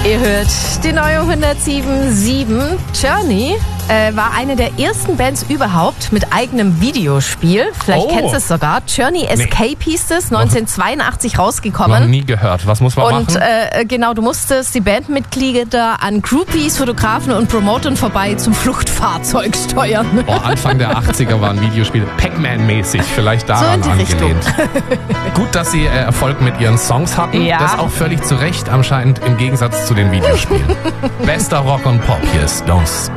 Ihr hört die neue 107.7. Journey war eine der ersten Bands überhaupt mit eigenem Videospiel. Vielleicht kennst du es sogar. Journey Escape hieß es, 1982 rausgekommen. Noch nie gehört. Was muss man machen? Und genau, du musstest die Bandmitglieder an Groupies, Fotografen und Promotern vorbei zum Fluchtfahrzeug steuern. Anfang der 80er waren Videospiele Pac-Man-mäßig, vielleicht daran so in die angelehnt. Gut, dass sie Erfolg mit ihren Songs hatten. Ja. Das auch völlig zu Recht, anscheinend im Gegensatz zu den Videospielen. Bester Rock und Pop, hier ist Don't